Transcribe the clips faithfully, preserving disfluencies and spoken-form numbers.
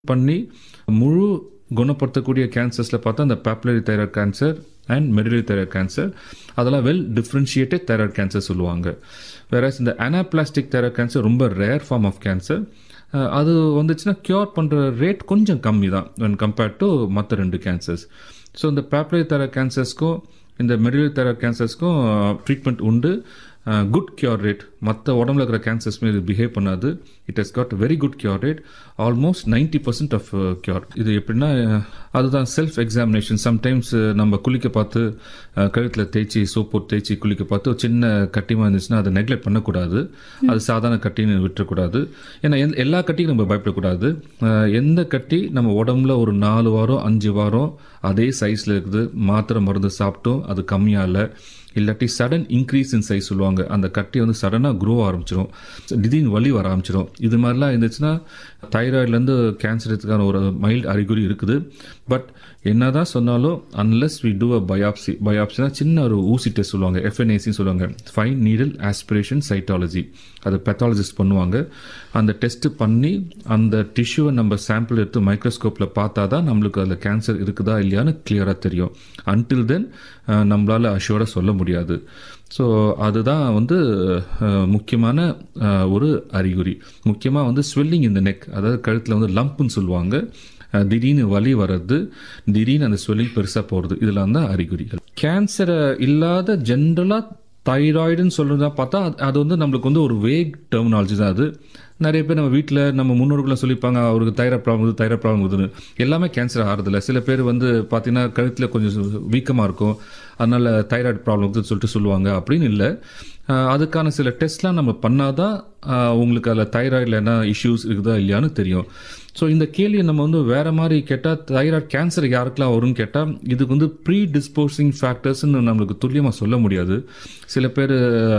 பண்ணி முழு குணப்படுத்தக்கூடிய கேன்சர்ஸில் பார்த்தா அந்த papillary thyroid cancer and medullary thyroid cancer அதெல்லாம் வெல் டிஃப்ரென்ஷியேட்டட் தைராய்டு கேன்சர் சொல்லுவாங்க. வேற இந்த அனாப்ளாஸ்டிக் தைராய்டு கேன்சர் ரொம்ப ரேர் ஃபார்ம் ஆஃப் கேன்சர். அது வந்துச்சுன்னா க்யூர் பண்ணுற ரேட் கொஞ்சம் கம்மி தான் when compared to மற்ற ரெண்டு கேன்சர்ஸ். ஸோ இந்த பேப்புலரி தைராய்டு கேன்சர்ஸ்க்கும் இந்த மெடுலரி தைராய்டு கேன்சர்ஸ்க்கும் ட்ரீட்மெண்ட் உண்டு. குட் கியூர் ரேட் மற்ற உடம்புல இருக்கிற கேன்சர்ஸ் மீது பிஹேவ் பண்ணாது. It has got very good cure rate, almost ninety percent of cure. இது எப்படின்னா அதுதான் செல்ஃப் எக்ஸாமினேஷன். சம்டைம்ஸ் நம்ம குளிக்க பார்த்து கழுத்தில் தேய்ச்சி சோப் போட்டு தேய்ச்சி குளிக்க பார்த்து ஒரு சின்ன கட்டிமா இருந்துச்சுன்னா அதை நெக்லெக்ட் பண்ணக்கூடாது. அது சாதாரண கட்டின்னு விட்டுறக்கூடாது. ஏன்னா எல்லா கட்டியும் நம்ம பயப்படக்கூடாது. எந்த கட்டி நம்ம உடம்புல ஒரு நாலு வாரம் அஞ்சு வாரம் அதே சைஸில் இருக்குது, மாத்திரை மருந்து சாப்பிட்டோம் அது கம்மியாக இல்லை, இல்லாட்டி சடன் இன்க்ரீஸ் இன் சைஸ் சொல்லுவாங்க, அந்த கட்டி வந்து சடனாக க்ரோ ஆரம்பிச்சிடும், திடீர்னு வலி வர ஆரம்பிச்சிடும், இது மாதிரிலாம் இருந்துச்சுன்னா தைராய்டுலேருந்து கேன்சர் எடுத்துக்கான ஒரு மைல்டு அறிகுறி இருக்குது. பட் என்ன தான் சொன்னாலும் unless we do a biopsy, பயாப்சினா சின்ன ஒரு ஊசி டெஸ்ட் சொல்லுவாங்க, எஃப்என்ஏசின்னு சொல்லுவாங்க, ஃபைன் நீடில் ஆஸ்பிரேஷன் சைட்டாலஜி, அது பெத்தாலஜிஸ்ட் பண்ணுவாங்க. அந்த டெஸ்ட் பண்ணி அந்த டிஷ்யூவை நம்ம சாம்பிள் எடுத்து மைக்ரோஸ்கோப்பில் பார்த்தா தான் நம்மளுக்கு அதில் கேன்சர் இருக்குதா இல்லையான்னு கிளியராக தெரியும். அன்டில் தென் நம்மளால் அஷ்யூர்டாக சொல்ல முடியாது. ஸோ அதுதான் வந்து முக்கியமான ஒரு அறிகுறி. முக்கியமாக வந்து ஸ்வெல்லிங் இந்த நெக், அதாவது கழுத்தில் வந்து லம்ப்னு சொல்லுவாங்க, திடீர்னு வலி வர்றது, திடீர்னு அந்த ஸ்வெல்லிங் பெருசாக போகிறது, இதெல்லாம் தான் அறிகுறிகள். கேன்சரை இல்லாத ஜென்ரலாக தைராய்டுன்னு சொல்கிறதா பார்த்தா அது வந்து நம்மளுக்கு வந்து ஒரு வேக் டெர்மினாலஜி தான். அது நிறைய பேர் நம்ம வீட்டில் நம்ம முன்னோர்கள்லாம் சொல்லிப்பாங்க அவருக்கு தைராய்டு ப்ராப்ளம் இருக்குது தைராய்டு ப்ராப்ளம் இருக்குதுன்னு. எல்லாமே கேன்சர் ஆகிறதில்ல. சில பேர் வந்து பார்த்தீங்கன்னா கழுத்தில் கொஞ்சம் வீக்கமாக இருக்கும், அதனால் தைராய்டு ப்ராப்ளம் இருக்குதுன்னு சொல்லிட்டு சொல்லுவாங்க. அப்படின்னு இல்லை, அதுக்கான சில டெஸ்ட்லாம் நம்ம பண்ணாதான் உங்களுக்கு அதில் தைராய்டில் என்ன இஷ்யூஸ் இருக்குதா இல்லையான்னு தெரியும். ஸோ இந்த கேள்வியை நம்ம வந்து வேறு மாதிரி கேட்டால் தைராய்டு கேன்சர் யாருக்கெல்லாம் வரும்னு கேட்டால் இதுக்கு வந்து ப்ரீ டிஸ்போசிங் ஃபேக்டர்ஸ்ன்னு நம்மளுக்கு துல்லியமாக சொல்ல முடியாது. சில பேர்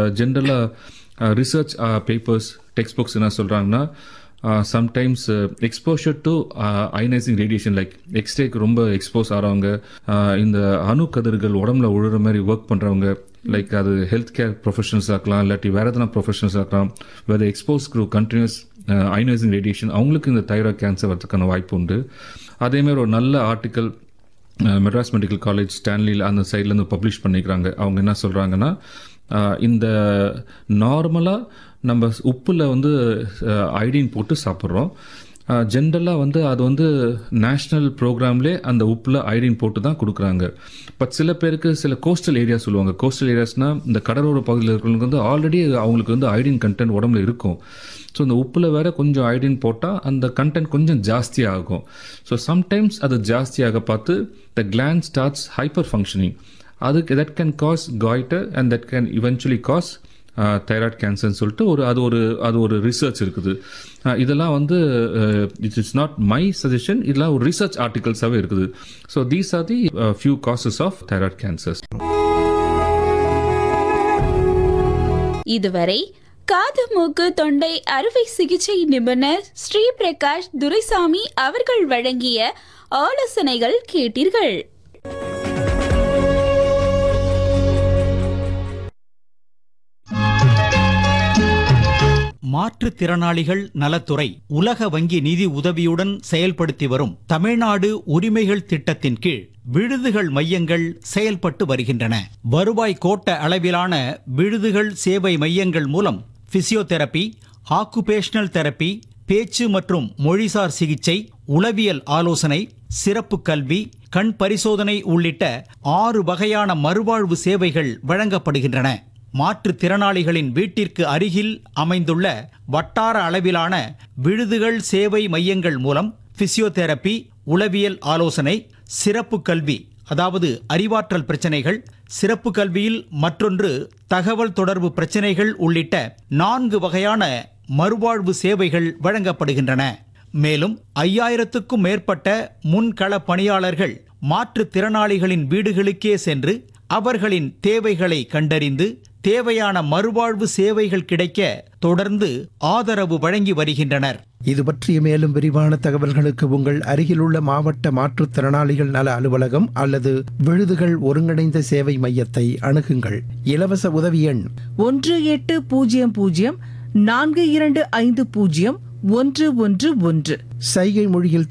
ஜென்ரலாக ரிசர்ச் பேப்பர்ஸ் டெக்ஸ்ட் புக்ஸ் என்ன சொல்கிறாங்கன்னா sometimes exposure to ionising radiation like எக்ஸ்ரேக்கு ரொம்ப எக்ஸ்போஸ் ஆகிறவங்க, இந்த அணு கதிர்கள் உடம்புல விழுற மாதிரி ஒர்க் பண்ணுறவங்க, லைக் அது ஹெல்த் கேர் ப்ரொஃபஷனல்ஸ் ஆக்கலாம், இல்லாட்டி வேறு எதனா ப்ரொஃபஷனல்ஸ் ஆக்கலாம், வேறு expose to continuous ionising radiation, அவங்களுக்கு இந்த தைராய்டு கேன்சர் வரதுக்கான வாய்ப்பு உண்டு. அதேமாதிரி ஒரு நல்ல ஆர்டிக்கல் மெட்ராஸ் மெடிக்கல் காலேஜ் ஸ்டான்லியில் அந்த சைட்லேருந்து பப்ளிஷ் பண்ணிக்கிறாங்க. அவங்க என்ன சொல்கிறாங்கன்னா இந்த நார்மலாக நம்ம உப்பில் வந்து ஐடின் போட்டு சாப்பிட்றோம். ஜென்ரலாக வந்து அது வந்து நேஷ்னல் ப்ரோக்ராம்லே அந்த உப்பில் ஐடின் போட்டு தான் கொடுக்குறாங்க. பட் சில பேருக்கு சில கோஸ்டல் ஏரியா சொல்லுவாங்க, கோஸ்டல் ஏரியாஸ்னால் இந்த கடலோர பகுதியில் இருக்கிறவங்களுக்கு வந்து ஆல்ரெடி அவங்களுக்கு வந்து ஐடின் கண்டென்ட் உடம்புல இருக்கும். ஸோ இந்த உப்பில் வேறு கொஞ்சம் ஐடின் போட்டால் அந்த கண்டென்ட் கொஞ்சம் ஜாஸ்தியாக ஆகும். ஸோ சம்டைம்ஸ் அது ஜாஸ்தியாக பார்த்து த கிளாண்ட் ஸ்டார்ட்ஸ் ஹைப்பர் ஃபங்க்ஷனிங், அதுக்கு that can cause goitre and that can eventually cos thyroid கேன்சர்னு சொல்லிட்டு ஒரு அது ஒரு அது ஒரு ரிசர்ச் இருக்குது. இதெல்லாம் வந்து it is not my suggestion, இதெல்லாம் ஒரு ரிசர்ச் ஆர்டிகல்ஸாகவே இருக்குது. So these are the few causes of thyroid cancers. இதுவரை காது மூக்கு தொண்டை அறுவை சிகிச்சை நிபுணர் ஸ்ரீ பிரகாஷ் துரைசாமி அவர்கள் வழங்கிய ஆலோசனைகள் கேட்டீர்கள். மாற்றுத்திறனாளிகள் நலத்துறை உலக வங்கி நிதி உதவியுடன் செயல்படுத்தி வரும் தமிழ்நாடு உரிமைகள் திட்டத்தின் கீழ் விடுதிகள் மையங்கள் செயல்பட்டு வருகின்றன. வருவாய் கோட்ட அளவிலான விடுதிகள் சேவை மையங்கள் மூலம் பிசியோதெரபி, ஆக்குபேஷனல் தெரபி, பேச்சு மற்றும் மொழிசார் சிகிச்சை, உளவியல் ஆலோசனை, சிறப்பு கல்வி, கண் பரிசோதனை உள்ளிட்ட ஆறு வகையான மறுவாழ்வு சேவைகள் வழங்கப்படுகின்றன. மாற்றுத்திறனாளிகளின் வீட்டிற்கு அருகில் அமைந்துள்ள வட்டார அளவிலான விடுதிகள் சேவை மையங்கள் மூலம் பிசியோதெரபி, உளவியல் ஆலோசனை, சிறப்பு கல்வி அதாவது அறிவாற்றல் பிரச்சனைகள், சிறப்பு கல்வியில் மற்றொன்று தகவல் தொடர்பு பிரச்சனைகள் உள்ளிட்ட நான்கு வகையான மறுவாழ்வு சேவைகள் வழங்கப்படுகின்றன. மேலும் ஐயாயிரத்துக்கும் மேற்பட்ட முன்கள பணியாளர்கள் மாற்றுத்திறனாளிகளின் வீடுகளுக்கே சென்று அவர்களின் தேவைகளை கண்டறிந்து தேவையான மறுவாழ்வு சேவைகள் கிடைக்க தொடர்ந்து ஆதரவு வழங்கி வருகின்றனர். இது பற்றிய மேலும் விரிவான தகவல்களுக்கு உங்கள் அருகிலுள்ள மாவட்ட மாற்றுத்திறனாளிகள் நல அலுவலகம் அல்லது விடுதிகள் ஒருங்கிணைந்த சேவை மையத்தை அணுகுங்கள். இலவச உதவி எண் ஒன்று எட்டு பூஜ்ஜியம் பூஜ்ஜியம் நான்கு இரண்டு ஐந்து பூஜ்ஜியம் ஒன்று ஒன்று ஒன்று. சைகை மொழியில்